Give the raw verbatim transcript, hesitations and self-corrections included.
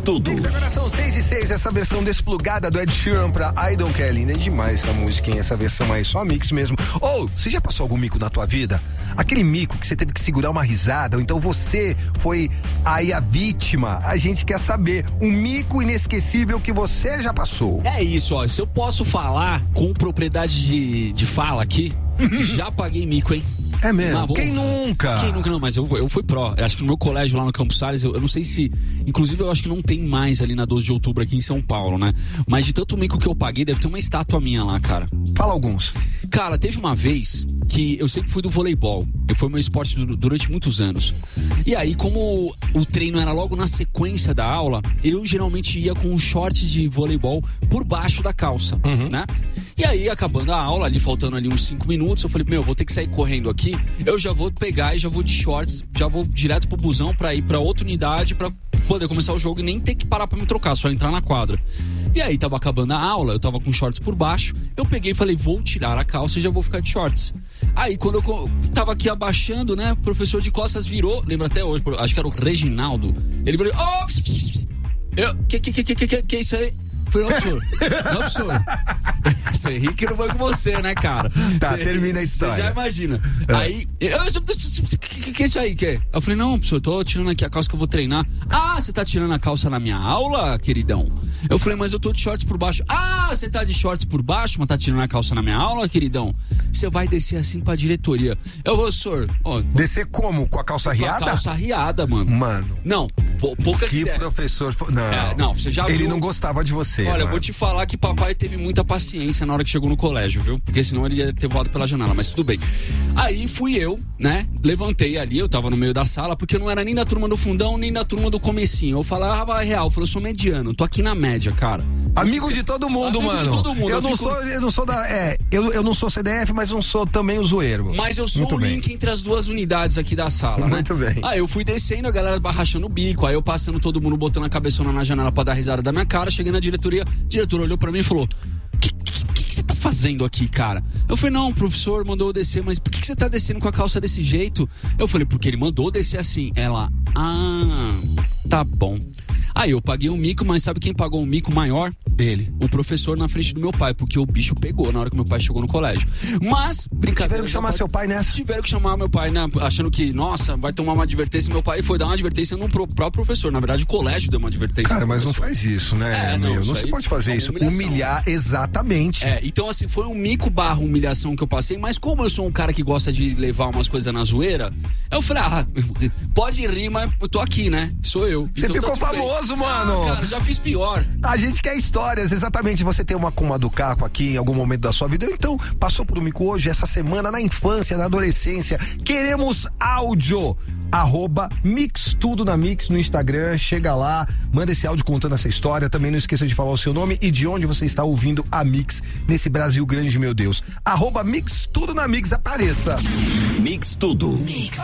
Tudo. Mix, agora são seis e seis, essa versão desplugada do Ed Sheeran pra I Don't Care. Linda, é demais essa música, hein? Essa versão aí, só Mix mesmo. Ou, oh, você já passou algum mico na tua vida? Aquele mico que você teve que segurar uma risada, ou então você foi aí a vítima. A gente quer saber um mico inesquecível que você já passou. É isso, ó, se eu posso falar com propriedade de, de fala aqui, já paguei mico, hein? É mesmo? Ah, Quem nunca? Quem nunca? Não, mas eu, eu fui pró. Eu acho que no meu colégio lá no Campos Salles, eu, eu não sei se... Inclusive, eu acho que não tem mais ali na doze de outubro aqui em São Paulo, né? Mas de tanto mico que eu paguei, deve ter uma estátua minha lá, cara. Fala alguns. Cara, teve uma vez que eu sempre fui do voleibol. Eu Foi meu esporte durante muitos anos. E aí, como o treino era logo na sequência da aula, eu geralmente ia com um short de voleibol por baixo da calça, uhum. né? E aí, acabando a aula, ali faltando ali uns cinco minutos, eu falei, meu, vou ter que sair correndo aqui. Eu já vou pegar e já vou de shorts, já vou direto pro busão pra ir pra outra unidade pra poder começar o jogo e nem ter que parar pra me trocar, só entrar na quadra. E aí, tava acabando a aula, eu tava com shorts por baixo, eu peguei e falei, vou tirar a calça e já vou ficar de shorts. Aí, quando eu tava aqui abaixando, né, o professor de costas virou, lembra até hoje, acho que era o Reginaldo, ele virou, oh, eu, que, que, que, que, que, que é isso aí? Falei, não, senhor. Não, senhor. Você ri que não vai com você, né, cara? Tá, cê, termina a história. Você já imagina. É. Aí, o que, que é isso aí, que? Eu falei, não, professor, eu tô tirando aqui a calça que eu vou treinar. Ah, você tá tirando a calça na minha aula, queridão? Eu falei, mas eu tô de shorts por baixo. Ah, você tá de shorts por baixo, mas tá tirando a calça na minha aula, queridão? Você vai descer assim pra diretoria. Eu vou, senhor. Ó, descer como? Com a calça riada? Com a calça riada, mano. Mano. Não, poucas que ideias. Que professor... Não, é, não, você já ele viu... não gostava de você. Olha, mano. eu vou te falar que papai teve muita paciência na hora que chegou no colégio, viu? Porque senão ele ia ter voado pela janela, mas tudo bem. Aí fui eu, né? Levantei ali, eu tava no meio da sala, porque eu não era nem da turma do fundão, nem da turma do comecinho. Eu falava real, eu falei, eu sou mediano, tô aqui na média, cara. Amigo de todo mundo, Amigo mano. de todo mundo. Eu, eu não fico... sou, eu não sou da... É, eu, eu não sou C D F, mas não sou também o zoeiro. Mas eu sou Muito o bem. link entre as duas unidades aqui da sala, né? Muito bem. Aí eu fui descendo, a galera barrachando o bico, aí eu passando todo mundo, botando a cabeçona na janela pra dar risada da minha cara, cheguei na diretoria, a diretora olhou pra mim e falou, o que, que, que você tá fazendo aqui, cara? Eu falei, não, o professor mandou eu descer, mas por que, que você tá descendo com a calça desse jeito? Eu falei, porque ele mandou descer assim. Ela, ah, tá bom. Aí eu paguei um mico, mas sabe quem pagou um mico maior? Ele. O professor na frente do meu pai, porque o bicho pegou na hora que meu pai chegou no colégio. Mas, brincadeira. Tiveram que chamar pode... seu pai nessa? Tiveram que chamar meu pai, né? Achando que, nossa, vai tomar uma advertência. Meu pai foi dar uma advertência no próprio professor. Na verdade, o colégio deu uma advertência. Cara, mas não faz isso, né? É, não, não isso se pode fazer é isso. humilhação. Humilhar, exatamente. É, então assim, foi um mico barra humilhação que eu passei, mas como eu sou um cara que gosta de levar umas coisas na zoeira, eu falei, ah, pode rir, mas eu tô aqui, né? Sou eu. Você então, ficou tá famoso, bem. mano. Ah, cara, já fiz pior. A gente quer histórias, exatamente. Você tem uma com uma do Caco aqui em algum momento da sua vida, então passou por um mico hoje, essa semana, na infância, na adolescência. Queremos áudio. Arroba Mix Tudo na Mix no Instagram. Chega lá, manda esse áudio contando essa história. Também não esqueça de falar o seu nome e de onde você está ouvindo a Mix nesse Brasil grande, meu Deus. Arroba Mix Tudo na Mix, apareça. Mix Tudo. Mix.